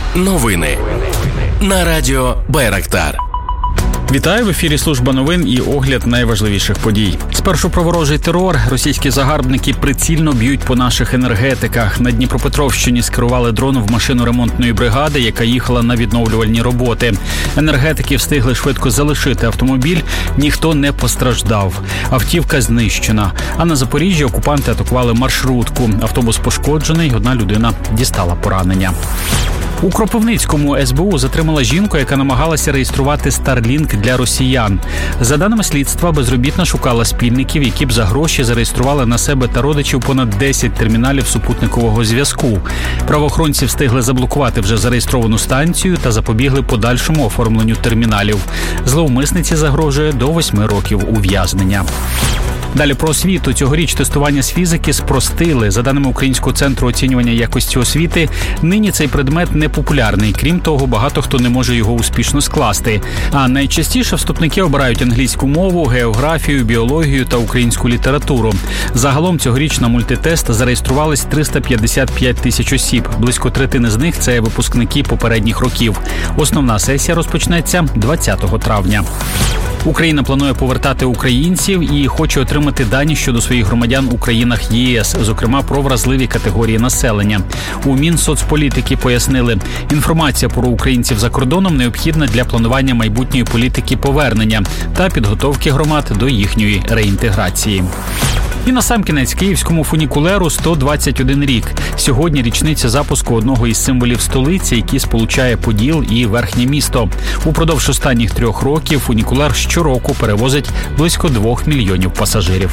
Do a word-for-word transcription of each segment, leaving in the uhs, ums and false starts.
Новини на радіо Байрактар. Вітаю, в ефірі служба новин і огляд найважливіших подій. Спершу про ворожий терор. Російські загарбники прицільно б'ють по наших енергетиках. На Дніпропетровщині скерували дрон в машину ремонтної бригади, яка їхала на відновлювальні роботи. Енергетики встигли швидко залишити автомобіль, ніхто не постраждав. Автівка знищена. А на Запоріжжі окупанти атакували маршрутку. Автобус пошкоджений, одна людина дістала поранення. У Кропивницькому ес бе у затримала жінку, яка намагалася реєструвати Starlink для росіян. За даними слідства, безробітна шукала спільників, які б за гроші зареєстрували на себе та родичів понад десять терміналів супутникового зв'язку. Правоохоронці встигли заблокувати вже зареєстровану станцію та запобігли подальшому оформленню терміналів. Зловмисниці загрожує до восьми років ув'язнення. Далі про освіту. Цьогоріч тестування з фізики спростили. За даними Українського центру оцінювання якості освіти, нині цей предмет не популярний. Крім того, багато хто не може його успішно скласти. А найчастіше вступники обирають англійську мову, географію, біологію та українську літературу. Загалом цьогоріч на мультитест зареєструвались триста п'ятдесят п'ять тисяч осіб. Близько третини з них – це випускники попередніх років. Основна сесія розпочнеться двадцятого травня. Україна планує повертати українців і хоче отримати дані щодо своїх громадян у країнах ЄС, зокрема про вразливі категорії населення. У Мінсоцполітики пояснили, інформація про українців за кордоном необхідна для планування майбутньої політики повернення та підготовки громад до їхньої реінтеграції. І насамкінець київському фунікулеру сто двадцять один рік. Сьогодні річниця запуску одного із символів столиці, який сполучає Поділ і Верхнє місто. Упродовж останніх трьох років фунікулер щороку перевозить близько двох мільйонів пасажирів.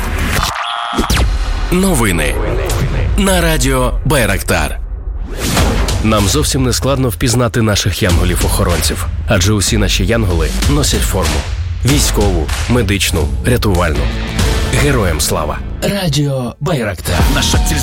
Новини на радіо Байрактар. Нам зовсім не складно впізнати наших янголів-охоронців, адже усі наші янголи носять форму. Військову, медичну, рятувальну. Героям слава! Радіо Байрактар. Наша ціль